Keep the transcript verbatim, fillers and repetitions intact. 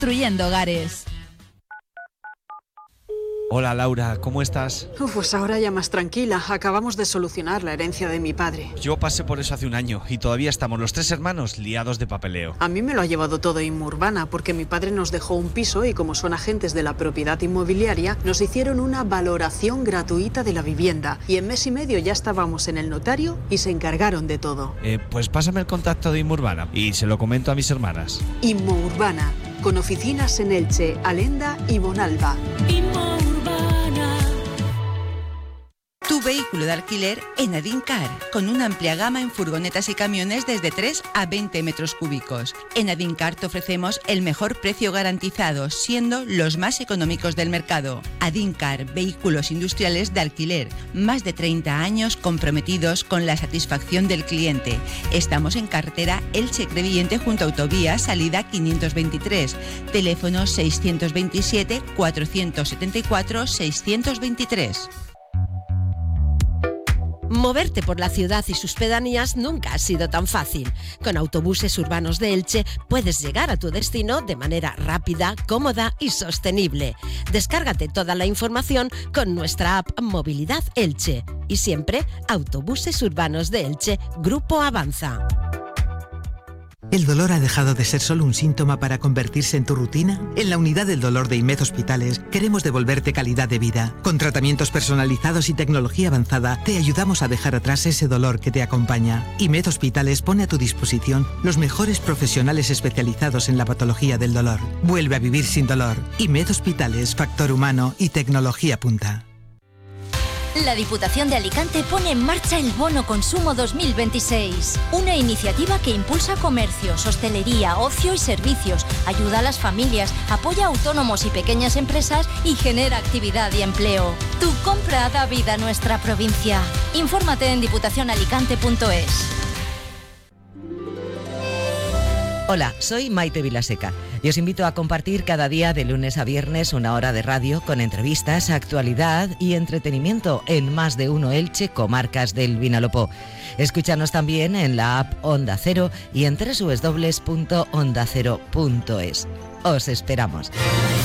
Construyendo hogares. Hola Laura, ¿cómo estás? Uf, pues ahora ya más tranquila. Acabamos de solucionar la herencia de mi padre. Yo pasé por eso hace un año y todavía estamos los tres hermanos liados de papeleo. A mí me lo ha llevado todo Inmurbana porque mi padre nos dejó un piso y como son agentes de la propiedad inmobiliaria, nos hicieron una valoración gratuita de la vivienda y en mes y medio ya estábamos en el notario y se encargaron de todo. Eh, pues pásame el contacto de Inmurbana y se lo comento a mis hermanas. Inmurbana, con oficinas en Elche, Alenda y Bonalba. Tu vehículo de alquiler en Adincar, con una amplia gama en furgonetas y camiones desde tres a veinte metros cúbicos. En Adincar te ofrecemos el mejor precio garantizado, siendo los más económicos del mercado. Adincar, vehículos industriales de alquiler, más de treinta años comprometidos con la satisfacción del cliente. Estamos en carretera Elche-Crevillente junto a autovía salida quinientos veintitrés, teléfono seiscientos veintisiete, cuatrocientos setenta y cuatro, seiscientos veintitrés. Moverte por la ciudad y sus pedanías nunca ha sido tan fácil. Con Autobuses Urbanos de Elche puedes llegar a tu destino de manera rápida, cómoda y sostenible. Descárgate toda la información con nuestra app Movilidad Elche. Y siempre Autobuses Urbanos de Elche, Grupo Avanza. ¿El dolor ha dejado de ser solo un síntoma para convertirse en tu rutina? En la unidad del dolor de IMED Hospitales queremos devolverte calidad de vida. Con tratamientos personalizados y tecnología avanzada te ayudamos a dejar atrás ese dolor que te acompaña. IMED Hospitales pone a tu disposición los mejores profesionales especializados en la patología del dolor. Vuelve a vivir sin dolor. IMED Hospitales, factor humano y tecnología punta. La Diputación de Alicante pone en marcha el Bono Consumo dos mil veintiséis, una iniciativa que impulsa comercios, hostelería, ocio y servicios, ayuda a las familias, apoya a autónomos y pequeñas empresas y genera actividad y empleo. Tu compra da vida a nuestra provincia. Infórmate en diputación alicante punto es. Hola, soy Maite Vilaseca y os invito a compartir cada día de lunes a viernes una hora de radio con entrevistas, actualidad y entretenimiento en Más de Uno Elche, comarcas del Vinalopó. Escúchanos también en la app Onda Cero y en doble u doble u doble u punto onda cero punto es. Os esperamos.